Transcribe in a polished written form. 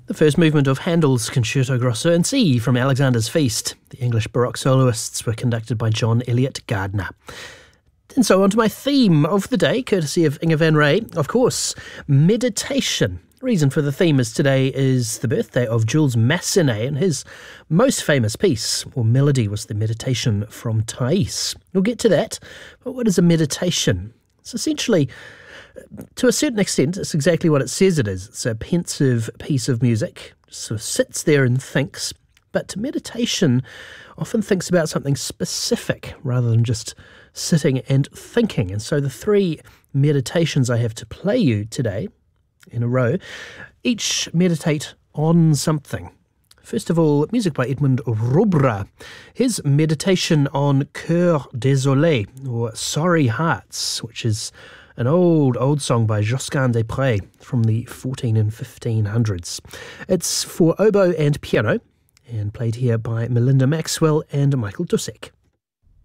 The first movement of Handel's Concerto Grosso in C from Alexander's Feast. The English Baroque soloists were conducted by John Elliott Gardner. And so on to my theme of the day, courtesy of Inge van Ray, of course, meditation. Reason for the theme is today is the birthday of Jules Massenet, and his most famous piece, or melody, was the Meditation from Thais. We'll get to that, but what is a meditation? It's essentially, to a certain extent, it's exactly what it says it is. It's a pensive piece of music, sort of sits there and thinks, but meditation often thinks about something specific rather than just sitting and thinking. And so the three meditations I have to play you today in a row, each meditate on something. First of all, music by Edmund Robra. His meditation on Cœur désolé, or Sorry Hearts, which is an old song by Josquin des Prés from the 14 and 1500s. It's for oboe and piano, and played here by Melinda Maxwell and Michael Dusek.